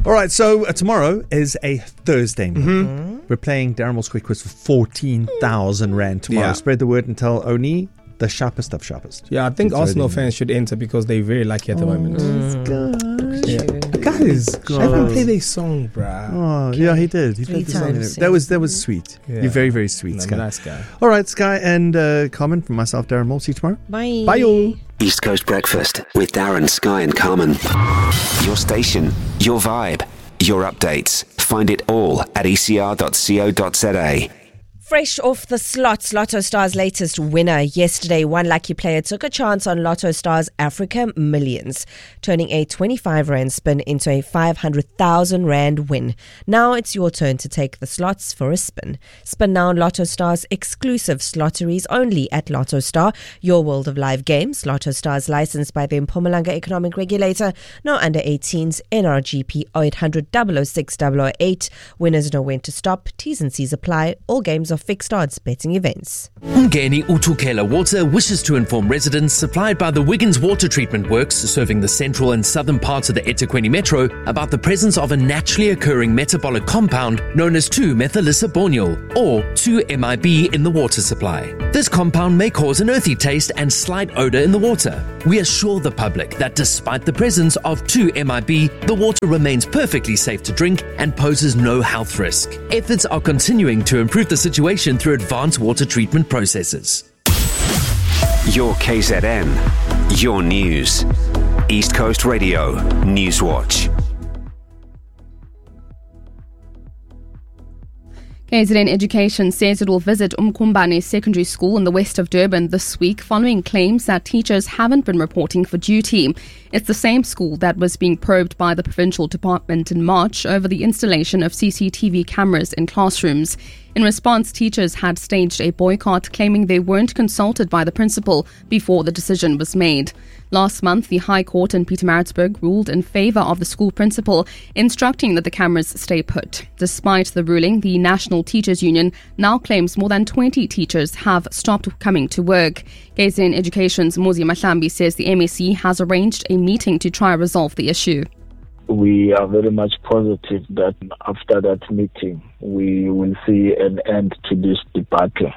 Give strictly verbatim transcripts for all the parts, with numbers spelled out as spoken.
All right, so uh, tomorrow is a Thursday. Mm-hmm. We're playing Darren Quick Quiz for fourteen thousand rand tomorrow. Yeah. Spread the word and tell Oni the sharpest of sharpest. Yeah, I think It's Arsenal already- fans should enter because they're very lucky at the moment. Yeah. Guys, God. everyone play their song, bruh. Oh, yeah, he did. He Three played the song. times, That was that was sweet. Yeah. You're very, very sweet, No, Sky. nice guy. All right, Sky and uh, Carmen from myself, Darren Moore. See you tomorrow. Bye. Bye, all. East Coast Breakfast with Darren, Sky and Carmen. Your station, your vibe, your updates. Find it all at e c r dot co dot z a. Fresh off the slots, Lotto Star's latest winner. Yesterday, one lucky player took a chance on Lotto Star's Africa Millions, turning a twenty-five rand spin into a five hundred thousand rand win. Now it's your turn to take the slots for a spin. Spin now on Lotto Star's exclusive slotteries only at Lotto Star, your world of live games. Lotto Star is licensed by the Mpumalanga Economic Regulator. No under eighteens, N R G P eight hundred double oh six double oh eight. Winners know when to stop. T's and C's apply. All games are fixed odds betting events. Umgeni Utukela Water wishes to inform residents supplied by the Wiggins Water Treatment Works serving the central and southern parts of the eThekwini Metro about the presence of a naturally occurring metabolic compound known as two methylisabonyl or two M I B in the water supply. This compound may cause an earthy taste and slight odor in the water. We assure the public that despite the presence of two M I B, the water remains perfectly safe to drink and poses no health risk. Efforts are continuing to improve the situation through advanced water treatment processes. Your K Z N, your news. East Coast Radio, Newswatch. K Z N Education says it will visit Umkumbane Secondary School in the west of Durban this week following claims that teachers haven't been reporting for duty. It's the same school that was being probed by the provincial department in March over the installation of C C T V cameras in classrooms. In response, teachers had staged a boycott, claiming they weren't consulted by the principal before the decision was made. Last month, the High Court in Pietermaritzburg ruled in favour of the school principal, instructing that the cameras stay put. Despite the ruling, the National Teachers Union now claims more than twenty teachers have stopped coming to work. K Z N Education's Muzi Mahlambi says the M A C has arranged a meeting to try resolve the issue. We are very much positive that after that meeting, we will see an end to this debacle.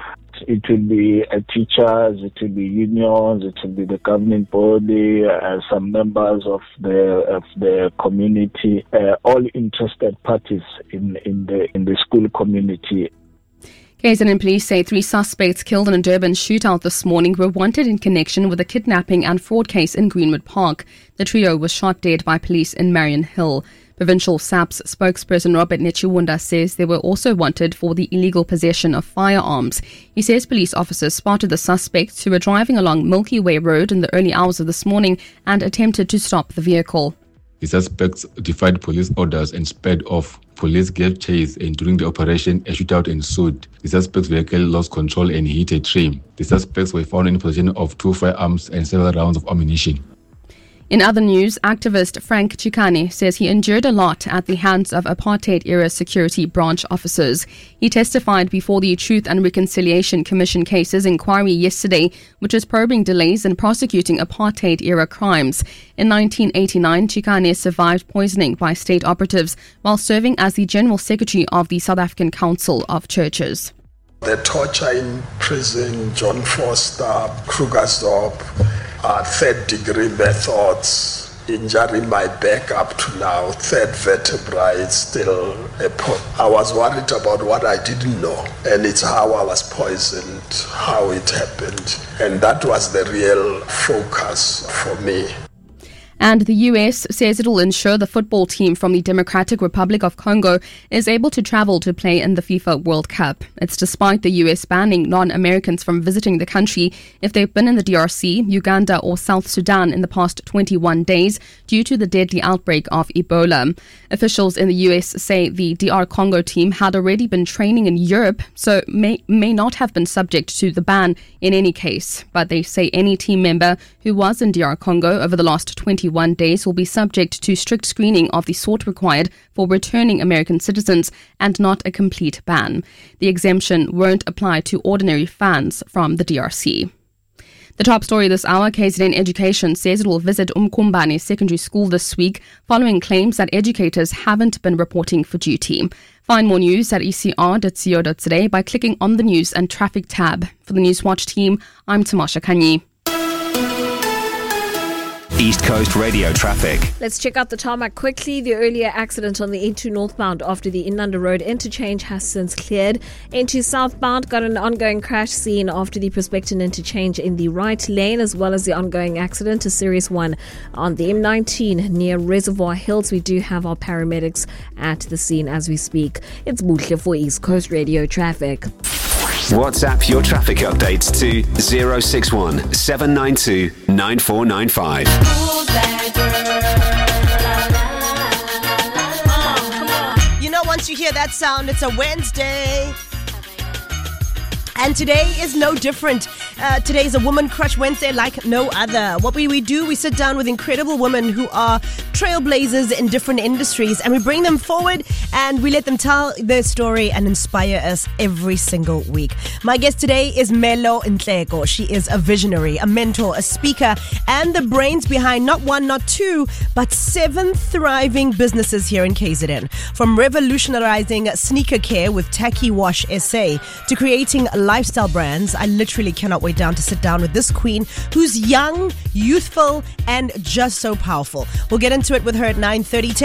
It will be uh, teachers, it will be unions, it will be the governing body, uh, some members of the of the community, uh, all interested parties in, in the in the school community. K Z N police say three suspects killed in a Durban shootout this morning were wanted in connection with a kidnapping and fraud case in Greenwood Park. The trio was shot dead by police in Marion Hill. Provincial S A P's spokesperson Robert Nechiwunda says they were also wanted for the illegal possession of firearms. He says police officers spotted the suspects who were driving along Milky Way Road in the early hours of this morning and attempted to stop the vehicle. The suspects defied police orders and sped off. Police gave chase, and during the operation, a shootout ensued. The suspect's vehicle lost control and hit a tree. The suspects were found in possession of two firearms and several rounds of ammunition. In other news, activist Frank Chikane says he endured a lot at the hands of apartheid-era security branch officers. He testified before the Truth and Reconciliation Commission cases inquiry yesterday, which is probing delays in prosecuting apartheid-era crimes. In nineteen eighty-nine, Chikane survived poisoning by state operatives while serving as the General Secretary of the South African Council of Churches. The torture in prison, John Foster, Krugersdorp, uh, third degree methods, injury my back up to now, third vertebra is still a po- I was worried about what I didn't know, and it's how I was poisoned, how it happened, and that was the real focus for me. And the U S says it will ensure the football team from the Democratic Republic of Congo is able to travel to play in the FIFA World Cup. It's despite the U S banning non-Americans from visiting the country if they've been in the D R C, Uganda or South Sudan in the past twenty-one days due to the deadly outbreak of Ebola. Officials in the U S say the D R Congo team had already been training in Europe, so may, may not have been subject to the ban in any case. But they say any team member who was in D R Congo over the last twenty-one days will be subject to strict screening of the sort required for returning American citizens and not a complete ban. The exemption won't apply to ordinary fans from the D R C. The top story this hour, K Z N Education says it will visit Umkhumbane Secondary School this week following claims that educators haven't been reporting for duty. Find more news at e c r dot co dot za by clicking on the News and Traffic tab. For the Newswatch team, I'm Tamasha Kanyi. East Coast Radio traffic. Let's check out the tarmac quickly. The earlier accident on the N two northbound after the Inanda Road interchange has since cleared. N two southbound got an ongoing crash scene after the Prospecton interchange in the right lane, as well as the ongoing accident, a serious one on the M nineteen near Reservoir Hills. We do have our paramedics at the scene as we speak. It's Buhle for East Coast Radio traffic. WhatsApp your traffic updates to zero six one seven nine two nine four nine five. You know, once you hear that sound, it's a Wednesday. And today is no different. Uh, today is a Woman Crush Wednesday like no other. What we, we do, we sit down with incredible women who are trailblazers in different industries, and we bring them forward and we let them tell their story and inspire us every single week. My guest today is Melo Ntleko. She is a visionary, a mentor, a speaker, and the brains behind not one, not two, but seven thriving businesses here in K Z N. From revolutionizing sneaker care with Tacky Wash S A to creating lifestyle brands, I literally cannot wait down to sit down with this queen who's young, youthful, and just so powerful. We'll get into it with her at nine thirty.